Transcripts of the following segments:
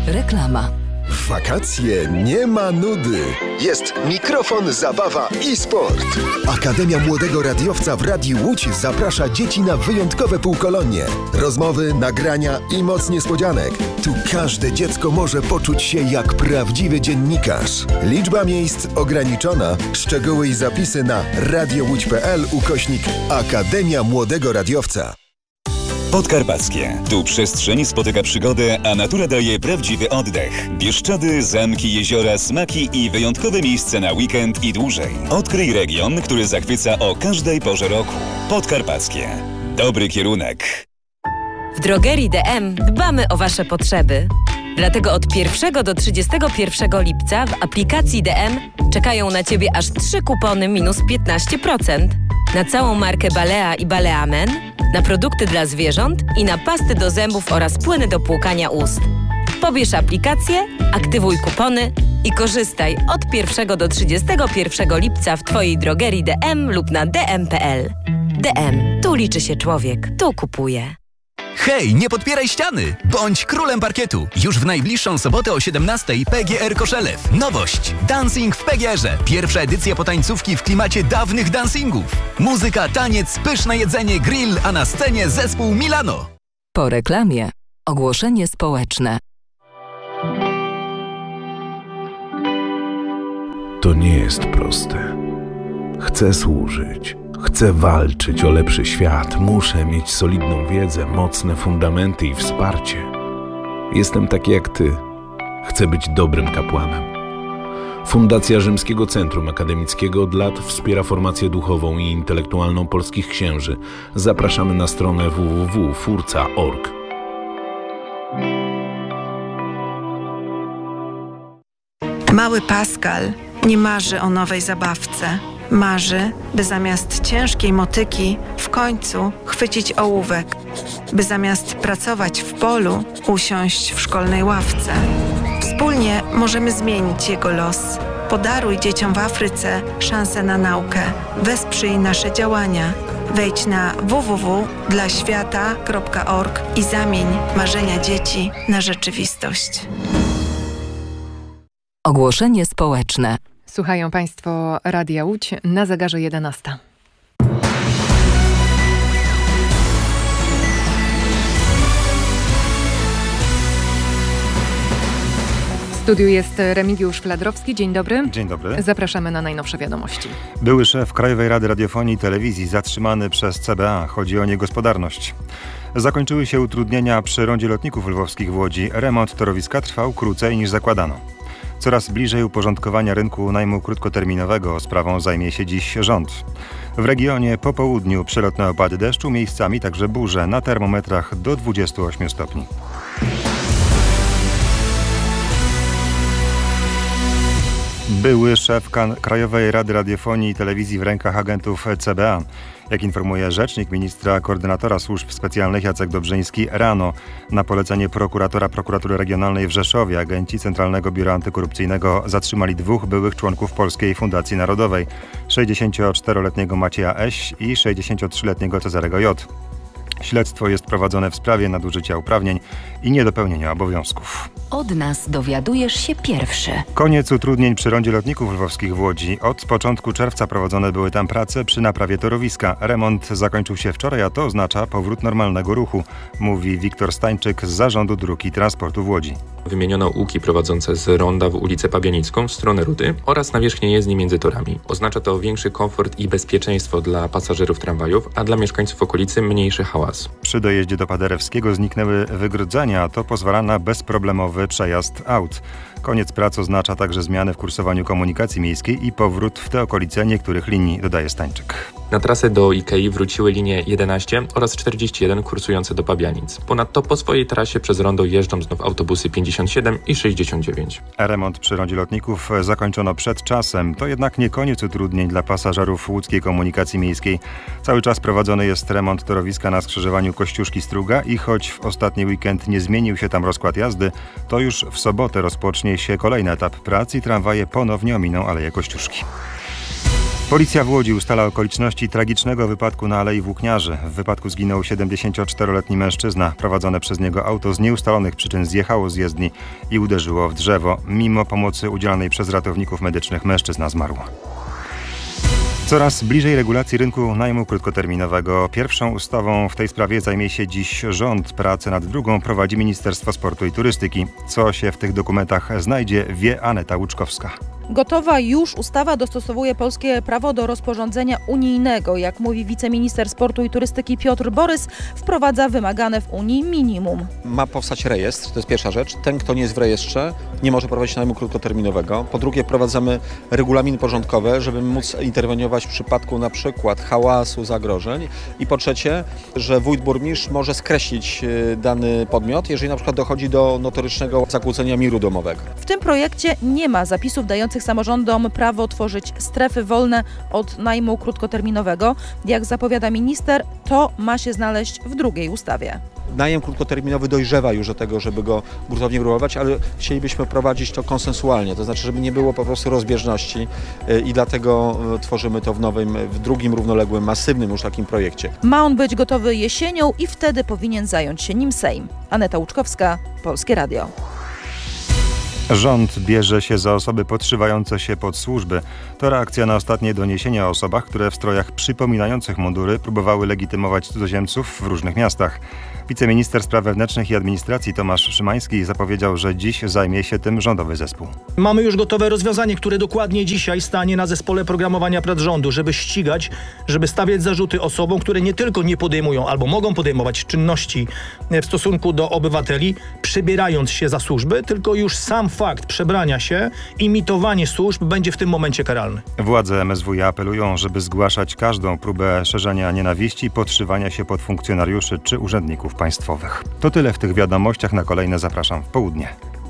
Reklama. W wakacje nie ma nudy. Jest mikrofon, zabawa i sport. Akademia Młodego Radiowca w Radiu Łódź zaprasza dzieci na wyjątkowe półkolonie. Rozmowy, nagrania i moc niespodzianek. Tu każde dziecko może poczuć się jak prawdziwy dziennikarz. Liczba miejsc ograniczona. Szczegóły i zapisy na radiołódź.pl/Akademia Młodego Radiowca. Podkarpackie. Tu przestrzeń spotyka przygodę, a natura daje prawdziwy oddech. Bieszczady, zamki, jeziora, smaki i wyjątkowe miejsce na weekend i dłużej. Odkryj region, który zachwyca o każdej porze roku. Podkarpackie. Dobry kierunek. W drogerii DM dbamy o Wasze potrzeby. Dlatego od 1 do 31 lipca w aplikacji DM czekają na Ciebie aż 3 kupony minus 15%. Na całą markę Balea i Balea Men, na produkty dla zwierząt i na pasty do zębów oraz płyny do płukania ust. Pobierz aplikację, aktywuj kupony i korzystaj od 1 do 31 lipca w Twojej drogerii DM lub na dm.pl. DM. Tu liczy się człowiek. Tu kupuje. Hej, nie podpieraj ściany! Bądź królem parkietu! Już w najbliższą sobotę o 17:00 PGR Koszelew. Nowość! Dancing w PGR-ze. Pierwsza edycja potańcówki w klimacie dawnych dancingów. Muzyka, taniec, pyszne jedzenie, grill, a na scenie zespół Milano. Po reklamie. Ogłoszenie społeczne. To nie jest proste. Chcę służyć. Chcę walczyć o lepszy świat. Muszę mieć solidną wiedzę, mocne fundamenty i wsparcie. Jestem taki jak ty. Chcę być dobrym kapłanem. Fundacja Rzymskiego Centrum Akademickiego od lat wspiera formację duchową i intelektualną polskich księży. Zapraszamy na stronę www.furca.org. Mały Pascal nie marzy o nowej zabawce. Marzy, by zamiast ciężkiej motyki w końcu chwycić ołówek, by zamiast pracować w polu usiąść w szkolnej ławce. Wspólnie możemy zmienić jego los. Podaruj dzieciom w Afryce szansę na naukę. Wesprzyj nasze działania. Wejdź na www.dlaświata.org i zamień marzenia dzieci na rzeczywistość. Ogłoszenie społeczne. Słuchają Państwo Radia Łódź na zegarze 11. W studiu jest Remigiusz Fladrowski. Dzień dobry. Dzień dobry. Zapraszamy na najnowsze wiadomości. Były szef Krajowej Rady Radiofonii i Telewizji zatrzymany przez CBA. Chodzi o niegospodarność. Zakończyły się utrudnienia przy rondzie lotników lwowskich w Łodzi. Remont torowiska trwał krócej niż zakładano. Coraz bliżej uporządkowania rynku najmu krótkoterminowego. Sprawą zajmie się dziś rząd. W regionie po południu przelotne opady deszczu, miejscami także burze, na termometrach do 28 stopni. Były szef Krajowej Rady Radiofonii i Telewizji w rękach agentów CBA. Jak informuje rzecznik ministra koordynatora służb specjalnych Jacek Dobrzyński, rano na polecenie prokuratora Prokuratury Regionalnej w Rzeszowie agenci Centralnego Biura Antykorupcyjnego zatrzymali 2 byłych członków Polskiej Fundacji Narodowej, 64-letniego Macieja Eś i 63-letniego Cezarego J. Śledztwo jest prowadzone w sprawie nadużycia uprawnień i niedopełnienia obowiązków. Od nas dowiadujesz się pierwszy. Koniec utrudnień przy rondzie lotników lwowskich w Łodzi. Od początku czerwca prowadzone były tam prace przy naprawie torowiska. Remont zakończył się wczoraj, a to oznacza powrót normalnego ruchu, mówi Wiktor Stańczyk z Zarządu Dróg i Transportu w Łodzi. Wymieniono łuki prowadzące z ronda w ulicę Pabianicką w stronę Rudy oraz nawierzchnię jezdni między torami. Oznacza to większy komfort i bezpieczeństwo dla pasażerów tramwajów, a dla mieszkańców okolicy mniejszy hałas. Przy dojeździe do Paderewskiego zniknęły wygrodzenia, a to pozwala na bezproblemowy przejazd aut. Koniec prac oznacza także zmiany w kursowaniu komunikacji miejskiej i powrót w te okolice niektórych linii, dodaje Stańczyk. Na trasę do Ikei wróciły linie 11 oraz 41 kursujące do Pabianic. Ponadto po swojej trasie przez rondo jeżdżą znów autobusy 57 i 69. Remont przy rondzie lotników zakończono przed czasem. To jednak nie koniec utrudnień dla pasażerów łódzkiej komunikacji miejskiej. Cały czas prowadzony jest remont torowiska na skrzyżowaniu Kościuszki-Struga i choć w ostatni weekend nie zmienił się tam rozkład jazdy, to już w sobotę rozpocznie się kolejny etap prac i tramwaje ponownie ominą Aleję Kościuszki. Policja w Łodzi ustala okoliczności tragicznego wypadku na Alei Włókniarzy. W wypadku zginął 74-letni mężczyzna. Prowadzone przez niego auto z nieustalonych przyczyn zjechało z jezdni i uderzyło w drzewo. Mimo pomocy udzielanej przez ratowników medycznych mężczyzna zmarł. Coraz bliżej regulacji rynku najmu krótkoterminowego. Pierwszą ustawą w tej sprawie zajmie się dziś rząd. Pracę nad drugą prowadzi Ministerstwo Sportu i Turystyki. Co się w tych dokumentach znajdzie, wie Aneta Łuczkowska. Gotowa już ustawa dostosowuje polskie prawo do rozporządzenia unijnego. Jak mówi wiceminister sportu i turystyki Piotr Borys, wprowadza wymagane w Unii minimum. Ma powstać rejestr, to jest pierwsza rzecz. Ten, kto nie jest w rejestrze, nie może prowadzić najmu krótkoterminowego. Po drugie, wprowadzamy regulaminy porządkowe, żeby móc interweniować w przypadku na przykład hałasu, zagrożeń. I po trzecie, że wójt burmistrz może skreślić dany podmiot, jeżeli na przykład dochodzi do notorycznego zakłócenia miru domowego. W tym projekcie nie ma zapisów dających samorządom prawo tworzyć strefy wolne od najmu krótkoterminowego. Jak zapowiada minister, to ma się znaleźć w drugiej ustawie. Najem krótkoterminowy dojrzewa już do tego, żeby go gruntownie regulować, ale chcielibyśmy prowadzić to konsensualnie, to znaczy, żeby nie było po prostu rozbieżności i dlatego tworzymy to w drugim równoległym, masywnym już takim projekcie. Ma on być gotowy jesienią i wtedy powinien zająć się nim Sejm. Aneta Łuczkowska, Polskie Radio. Rząd bierze się za osoby podszywające się pod służby. To reakcja na ostatnie doniesienia o osobach, które w strojach przypominających mundury próbowały legitymować cudzoziemców w różnych miastach. Wiceminister Spraw Wewnętrznych i Administracji Tomasz Szymański zapowiedział, że dziś zajmie się tym rządowy zespół. Mamy już gotowe rozwiązanie, które dokładnie dzisiaj stanie na zespole programowania prac rządu, żeby ścigać, żeby stawiać zarzuty osobom, które nie tylko nie podejmują albo mogą podejmować czynności w stosunku do obywateli, przebierając się za służby, tylko już sam fakt przebrania się, imitowanie służb będzie w tym momencie karalny. Władze MSWiA apelują, żeby zgłaszać każdą próbę szerzenia nienawiści, podszywania się pod funkcjonariuszy czy urzędników państwowych. To tyle w tych wiadomościach. Na kolejne zapraszam w południe.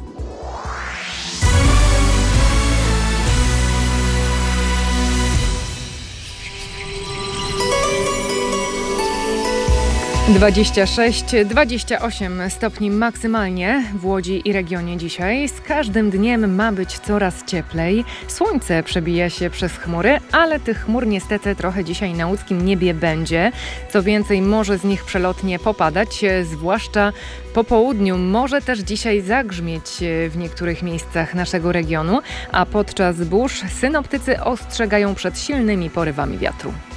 – 28 stopni maksymalnie w Łodzi i regionie dzisiaj. Z każdym dniem ma być coraz cieplej. Słońce przebija się przez chmury, ale tych chmur niestety trochę dzisiaj na łódzkim niebie będzie. Co więcej, może z nich przelotnie popadać, zwłaszcza po południu. Może też dzisiaj zagrzmieć w niektórych miejscach naszego regionu, a podczas burz synoptycy ostrzegają przed silnymi porywami wiatru.